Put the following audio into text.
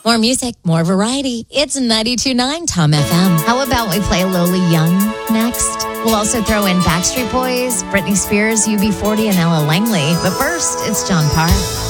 More music, more variety. It's 92.9 Tom FM. How about we play Loli Young next? We'll also throw in Backstreet Boys, Britney Spears, UB40, and Ella Langley. But first, it's John Parr.